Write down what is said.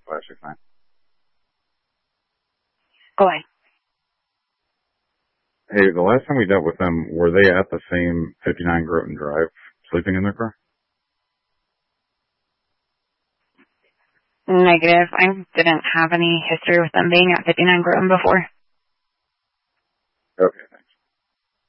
569. Go ahead. Hey, the last time we dealt with them, were they at the same 59 Groton Drive, sleeping in their car? Negative. I didn't have any history with them being at 59 Groton before.